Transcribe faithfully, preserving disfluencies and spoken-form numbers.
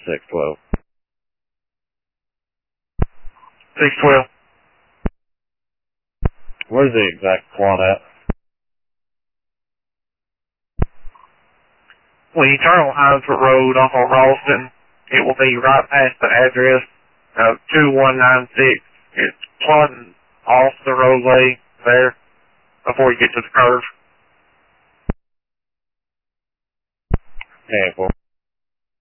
six twelve. six twelve. Where's the exact plot at? When you turn on Hinesford Road off of Ralston, it will be right past the address of two one nine six. It's plotting off the roadway there before you get to the curve. ten four.